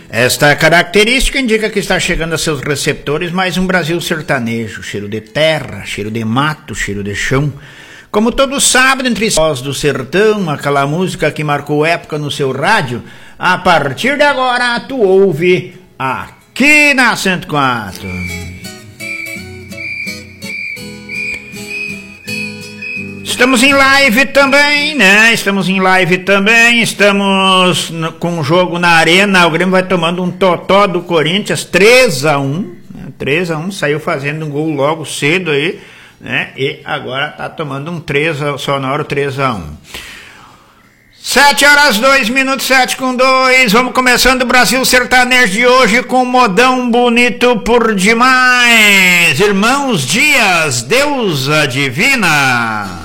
Esta característica indica que está chegando a seus receptores mais um Brasil sertanejo, cheiro de terra, cheiro de mato, cheiro de chão. Como todo sábado, entre Voz do Sertão, aquela música que marcou época no seu rádio, a partir de agora tu ouve aqui na 104. Estamos em live também, né? Estamos com o jogo na arena. O Grêmio vai tomando um totó do Corinthians, 3-1, né? 3-1, saiu fazendo um gol logo cedo aí, né? E agora tá tomando um 3 sonoro 3-1. 7 horas 2 minutos, 7 com 2. Vamos começando o Brasil Sertanejo de hoje com um modão bonito por demais. Irmãos Dias, Deusa Divina.